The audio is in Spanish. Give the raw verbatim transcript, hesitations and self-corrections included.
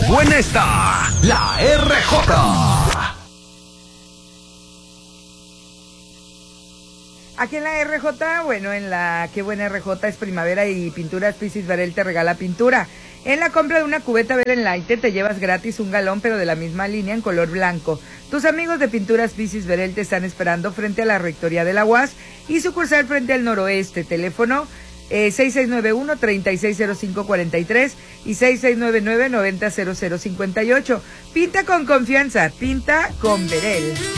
buena está la R J! Aquí en la R J, bueno, en la Qué Buena R J es primavera y Pinturas Pisis Verel te regala pintura. En la compra de una cubeta Berenlaite te llevas gratis un galón, pero de la misma línea en color blanco. Tus amigos de Pinturas Pisis Verel te están esperando frente a la Rectoría de la U A S y sucursal frente al Noroeste. Teléfono eh, seis seis nueve uno, tres seis cero cinco cuatro tres y seis seis nueve nueve, nueve cero cero cero cinco ocho. Pinta con confianza, pinta con Verel.